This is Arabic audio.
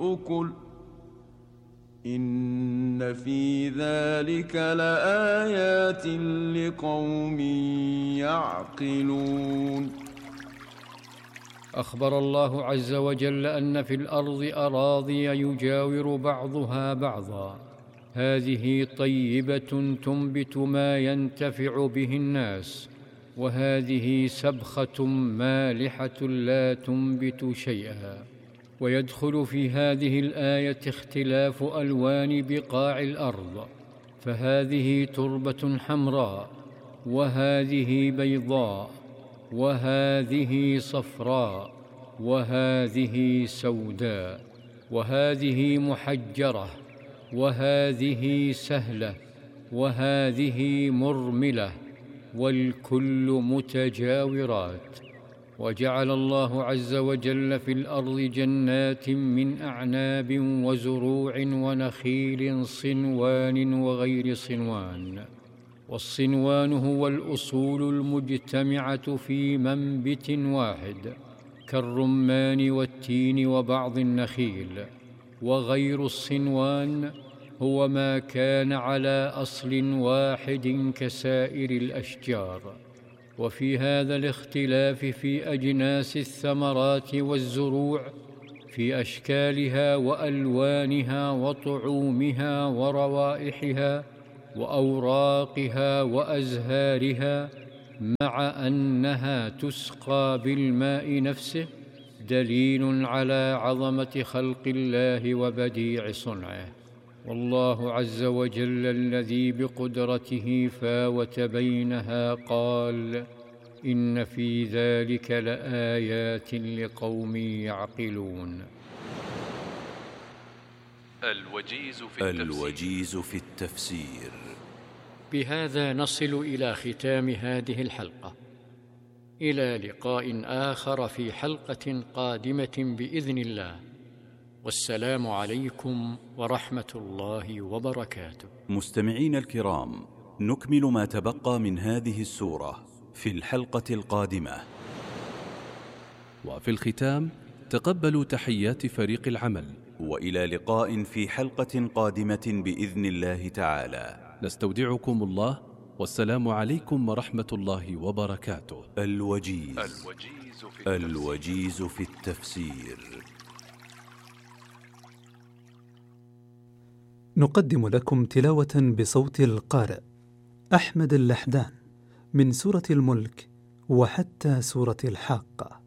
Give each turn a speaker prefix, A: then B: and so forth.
A: أكل إن في ذلك لآيات لقوم يعقلون.
B: أخبر الله عز وجل أن في الأرض أراضي يجاور بعضها بعضا، هذه طيبة تنبت ما ينتفع به الناس، وهذه سبخة مالحة لا تنبت شيئا. ويدخل في هذه الآية اختلاف ألوان بقاع الأرض، فهذه تربة حمراء، وهذه بيضاء، وهذه صفراء، وهذه سوداء، وهذه محجرة، وهذه سهلة، وهذه مرملة، والكل متجاورات. وجعل الله عز وجل في الأرض جنات من أعناب وزروع ونخيل صنوان وغير صنوان. والصنوان هو الأصول المجتمعة في منبت واحد كالرمان والتين وبعض النخيل، وغير الصنوان هو ما كان على أصل واحد كسائر الأشجار. وفي هذا الاختلاف في أجناس الثمرات والزروع، في أشكالها وألوانها وطعومها وروائحها وأوراقها وأزهارها، مع أنها تسقى بالماء نفسه، دليل على عظمة خلق الله وبديع صنعه. والله عز وجل الذي بقدرته فاوت بينها قال: إن في ذلك لآيات لقوم يعقلون.
C: الوجيز في التفسير.
B: بهذا نصل إلى ختام هذه الحلقة، إلى لقاء آخر في حلقة قادمة بإذن الله، والسلام عليكم ورحمة الله وبركاته.
C: مستمعين الكرام، نكمل ما تبقى من هذه السورة في الحلقة القادمة.
D: وفي الختام تقبلوا تحيات فريق العمل،
C: وإلى لقاء في حلقة قادمة بإذن الله تعالى.
D: نستودعكم الله، والسلام عليكم ورحمة الله وبركاته.
C: الوجيز في التفسير.
E: نقدم لكم تلاوة بصوت القارئ أحمد اللحدان من سورة الملك وحتى سورة الحاقة.